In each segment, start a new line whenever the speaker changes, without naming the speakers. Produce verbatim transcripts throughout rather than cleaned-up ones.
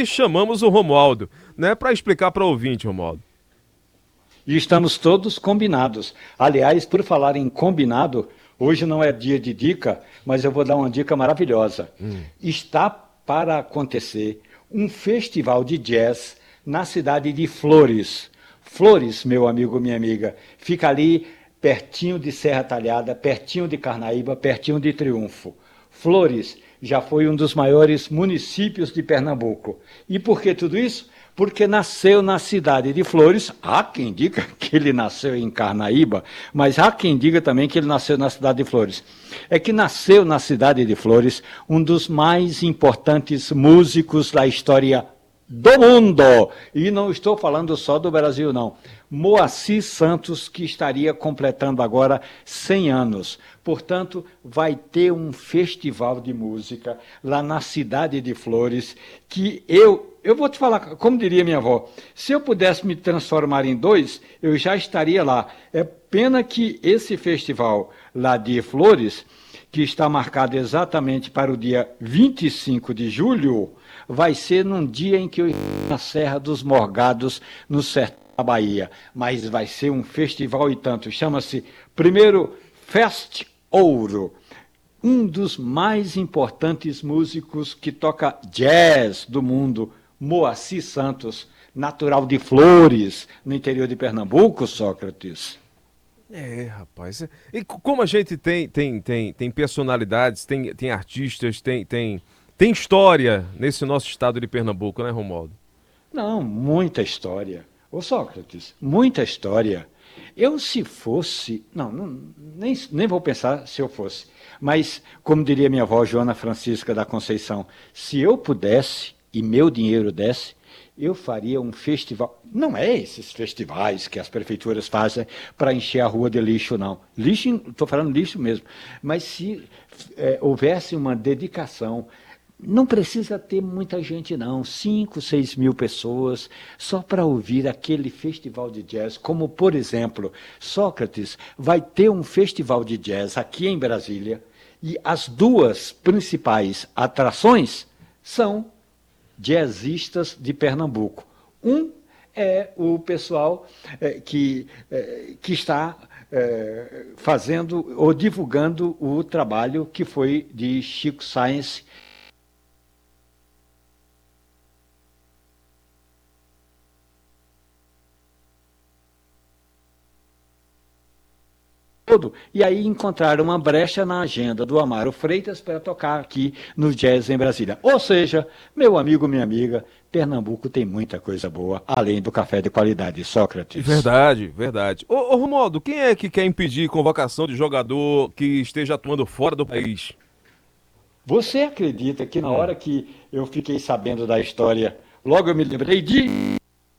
e chamamos o Romualdo, né, para explicar para o ouvinte, Romualdo.
E estamos todos combinados. Aliás, por falar em combinado, hoje não é dia de dica, mas eu vou dar uma dica maravilhosa.
Hum.
Está para acontecer um festival de jazz na cidade de Flores. Flores, meu amigo, minha amiga, fica ali pertinho de Serra Talhada, pertinho de Carnaíba, pertinho de Triunfo. Flores já foi um dos maiores municípios de Pernambuco. E por que tudo isso? Porque nasceu na cidade de Flores. Há quem diga que ele nasceu em Carnaíba, mas há quem diga também que ele nasceu na cidade de Flores. É que nasceu na cidade de Flores um dos mais importantes músicos da história do mundo. E não estou falando só do Brasil, não. Moacir Santos, que estaria completando agora cem anos. Portanto, vai ter um festival de música lá na cidade de Flores, que eu, eu vou te falar, como diria minha avó, se eu pudesse me transformar em dois, eu já estaria lá. É pena que esse festival lá de Flores, que está marcado exatamente para o dia vinte e cinco de julho, vai ser num dia em que eu estou na Serra dos Morgados, no sertão da Bahia. Mas vai ser um festival e tanto. Chama-se, primeiro, Fest Ouro. Um dos mais importantes músicos que toca jazz do mundo, Moacir Santos, natural de Flores, no interior de Pernambuco, Sócrates.
É, rapaz. E como a gente tem, tem, tem, tem personalidades, tem, tem artistas, tem, tem, tem história nesse nosso estado de Pernambuco, né, Romualdo?
Não, muita história. Ô Sócrates, muita história. Eu, se fosse. Não, não nem, nem vou pensar se eu fosse. Mas, como diria minha avó Joana Francisca da Conceição, se eu pudesse e meu dinheiro desse, eu faria um festival. Não é esses festivais que as prefeituras fazem para encher a rua de lixo, não. Lixo, estou falando lixo mesmo. Mas se é, houvesse uma dedicação. Não precisa ter muita gente, não. Cinco, seis mil pessoas só para ouvir aquele festival de jazz. Como, por exemplo, Sócrates vai ter um festival de jazz aqui em Brasília e as duas principais atrações são jazzistas de Pernambuco. Um é o pessoal é, que, é, que está é, fazendo ou divulgando o trabalho que foi de Chico Science. E aí encontraram uma brecha na agenda do Amaro Freitas para tocar aqui no Jazz em Brasília. Ou seja, meu amigo, minha amiga, Pernambuco tem muita coisa boa, além do café de qualidade, Sócrates.
Verdade, verdade. Ô, ô Romualdo, quem é que quer impedir convocação de jogador que esteja atuando fora do país?
Você acredita que na hora que eu fiquei sabendo da história, logo eu me lembrei de...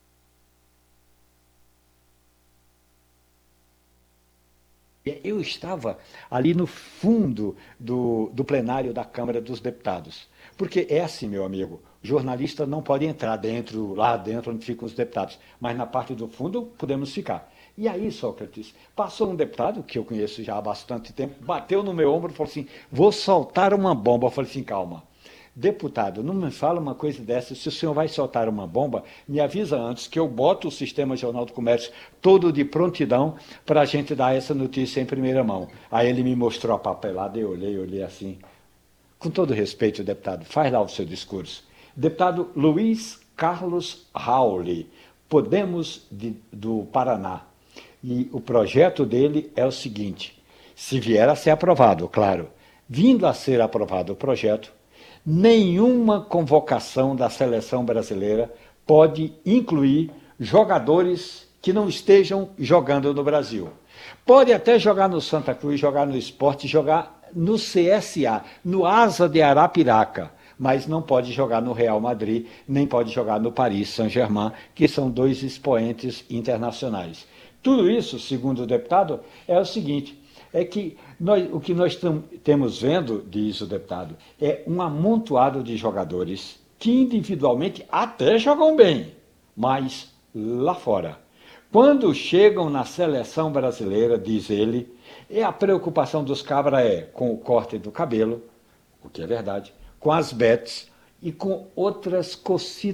Eu estava ali no fundo do, do plenário da Câmara dos Deputados. Porque é assim, meu amigo, jornalista não pode entrar dentro, lá dentro onde ficam os deputados, mas na parte do fundo podemos ficar. E aí, Sócrates, passou um deputado, que eu conheço já há bastante tempo, bateu no meu ombro e falou assim, vou soltar uma bomba. Eu falei assim, calma. Deputado, não me fala uma coisa dessa. Se o senhor vai soltar uma bomba, me avisa antes que eu boto o Sistema Jornal do Comércio todo de prontidão para a gente dar essa notícia em primeira mão. Aí ele me mostrou a papelada, eu olhei, olhei assim. Com todo respeito, deputado, faz lá o seu discurso. Deputado Luiz Carlos Rauli, Podemos de, do Paraná. E o projeto dele é o seguinte, se vier a ser aprovado, claro, vindo a ser aprovado o projeto, nenhuma convocação da seleção brasileira pode incluir jogadores que não estejam jogando no Brasil. Pode até jogar no Santa Cruz, jogar no Sport, jogar no C S A, no Asa de Arapiraca, mas não pode jogar no Real Madrid, nem pode jogar no Paris Saint-Germain, que são dois expoentes internacionais. Tudo isso, segundo o deputado, é o seguinte, é que nós, o que nós temos vendo, diz o deputado, é um amontoado de jogadores que individualmente até jogam bem, mas lá fora. Quando chegam na seleção brasileira, diz ele, e a preocupação dos cabras é com o corte do cabelo, o que é verdade, com as bets e com outras cocitas